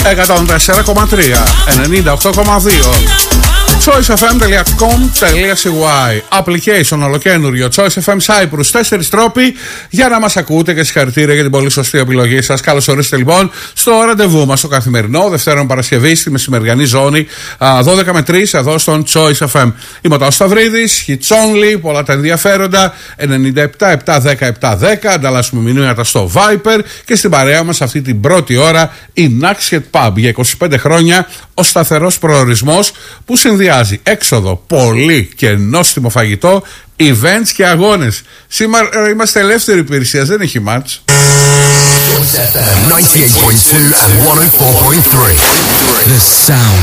104,3, 98,2. choicefm.com.cy. Application ολοκένουργιο Choice FM Cyprus. 4 τρόποι για να μας ακούτε και συγχαρητήρια για την πολύ σωστή επιλογή σας. Καλώς ορίσατε λοιπόν στο ραντεβού μας το καθημερινό, Δευτέρα Παρασκευή, στη μεσημεριανή ζώνη 12 με 3 εδώ στον Choice FM. Είμαι ο Τάσος Σταυρίδης, Hits Only, πολλά τα ενδιαφέροντα. 97-7-10-7-10. Ανταλλάσσουμε μηνύματα στο Viper και στην παρέα μας αυτή την πρώτη ώρα η Naxhead Pub. Για 25 χρόνια ο σταθερός προορισμός που συνδυάζει έξοδο, πολύ και νόστιμο φαγητό, events και αγώνες. Σήμερα είμαστε ελεύθερη υπηρεσία, δεν έχει μάτς. 98.2 and 104.3. The sound